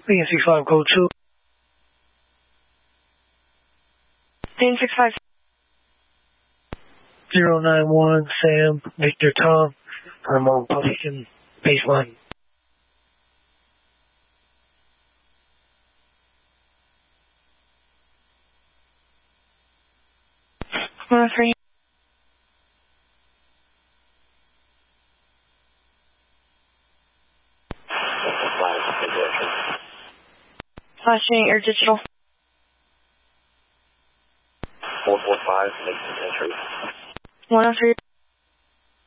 PN65 code 2. PN65. 091 Sam, Victor Tom. I'm on Publican baseline. Three. Flashing air digital. 445, make some entry. 103.